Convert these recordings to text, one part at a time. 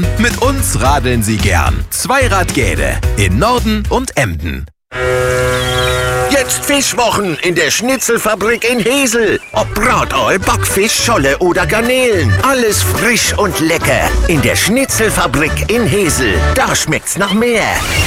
Mit uns radeln Sie gern. Zweiradgäde in Norden und Emden. Jetzt Fischwochen in der Schnitzelfabrik in Hesel. Ob Brataal, Backfisch, Scholle oder Garnelen. Alles frisch und lecker. In der Schnitzelfabrik in Hesel. Da schmeckt's nach mehr.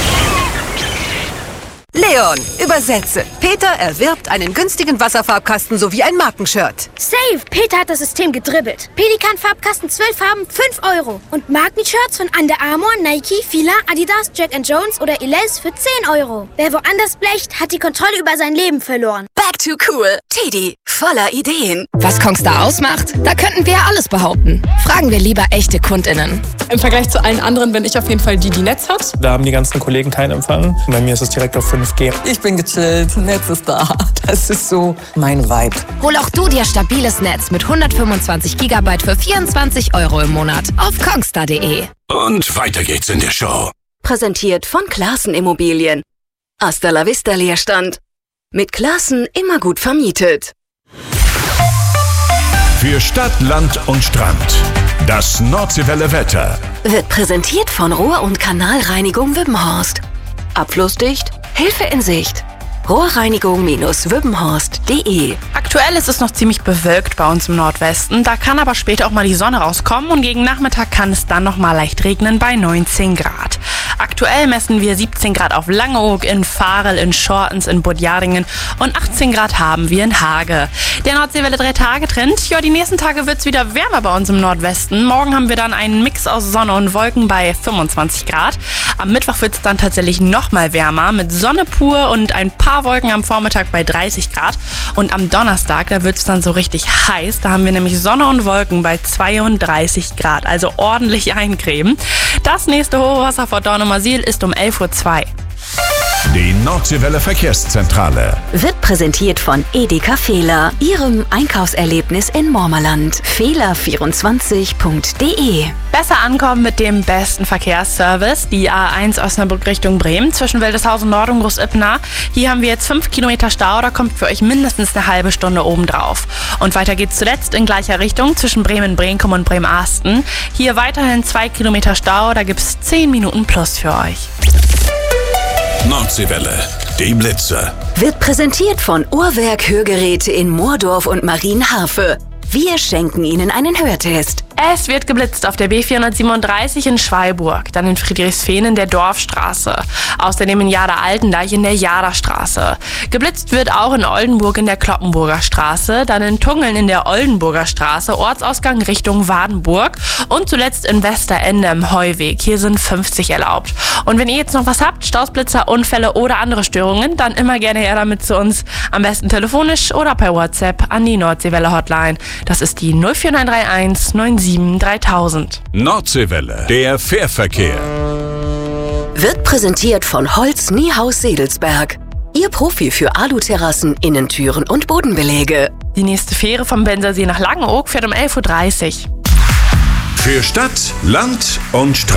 Leon, übersetze. Peter erwirbt einen günstigen Wasserfarbkasten sowie ein Markenshirt. Safe! Peter hat das System gedribbelt. Pelikan-Farbkasten 12 Farben, 5 €. Und Markenshirts von Under Armour, Nike, Fila, Adidas, Jack & Jones oder Elize für 10 €. Wer woanders blecht, hat die Kontrolle über sein Leben verloren. Back to cool. Teddy, voller Ideen. Was Kongstar ausmacht? Da könnten wir ja alles behaupten. Fragen wir lieber echte KundInnen. Im Vergleich zu allen anderen bin ich auf jeden Fall die Netz hat. Da haben die ganzen Kollegen keinen Empfang. Bei mir ist es direkt auf 5G. Ich bin gechillt, Netz ist da. Das ist so mein Vibe. Hol auch du dir stabiles Netz mit 125 GB für 24 € im Monat auf kongstar.de. Und weiter geht's in der Show. Präsentiert von Classen Immobilien. Hasta la vista Leerstand. Mit Classen immer gut vermietet. Für Stadt, Land und Strand. Das Nordseewelle Wetter. Wird präsentiert von Rohr- und Kanalreinigung Wippenhorst. Abflussdicht, Hilfe in Sicht. Rohrreinigung-wippenhorst.de. Aktuell ist es noch ziemlich bewölkt bei uns im Nordwesten. Da kann aber später auch mal die Sonne rauskommen und gegen Nachmittag kann es dann noch mal leicht regnen bei 19 Grad. Aktuell messen wir 17 Grad auf Langeoog, in Varel, in Schortens, in Budjaringen und 18 Grad haben wir in Hage. Der Nordseewelle 3-Tage-Trend. Ja, die nächsten Tage wird es wieder wärmer bei uns im Nordwesten. Morgen haben wir dann einen Mix aus Sonne und Wolken bei 25 Grad. Am Mittwoch wird es dann tatsächlich noch mal wärmer mit Sonne pur und ein paar Wolken am Vormittag bei 30 Grad. Und am Donnerstag, da wird es dann so richtig heiß. Da haben wir nämlich Sonne und Wolken bei 32 Grad. Also ordentlich eincremen. Das nächste Hochwasser vor Dornumersiel ist um 11:02 Uhr. Die Nordseewelle Verkehrszentrale. Wird präsentiert von Edeka Fehler, Ihrem Einkaufserlebnis in Mormerland. Fehler24.de. Besser ankommen mit dem besten Verkehrsservice. Die A1 Osnabrück Richtung Bremen zwischen Wildeshausen Nord und Groß-Ipna. Hier haben wir jetzt 5 Kilometer Stau. Da kommt für euch mindestens eine halbe Stunde obendrauf. Und weiter geht's zuletzt in gleicher Richtung zwischen Bremen-Brenkum und Bremen-Asten. Hier weiterhin 2 Kilometer Stau. Da gibt's 10 Minuten plus für euch. Nordseewelle, die Blitze. Wird präsentiert von Uhrwerk Hörgeräte in Moordorf und Marienharfe. Wir schenken Ihnen einen Hörtest. Es wird geblitzt auf der B437 in Schwalburg, dann in Friedrichsfehn in der Dorfstraße, außerdem in Jada-Altendeich in der Jadastraße. Geblitzt wird auch in Oldenburg in der Kloppenburger Straße, dann in Tungeln in der Oldenburger Straße, Ortsausgang Richtung Wadenburg und zuletzt in Westerende im Heuweg. Hier sind 50 erlaubt. Und wenn ihr jetzt noch was habt, Stausblitzer, Unfälle oder andere Störungen, dann immer gerne her damit zu uns. Am besten telefonisch oder per WhatsApp an die Nordseewelle Hotline. Das ist die 04931 97 3000. Nordseewelle, der Fährverkehr. Wird präsentiert von Holz Niehaus Sedelsberg. Ihr Profi für Aluterrassen, Innentüren und Bodenbeläge. Die nächste Fähre vom Bensersee nach Langeoog fährt um 11:30 Uhr. Für Stadt, Land und Strand.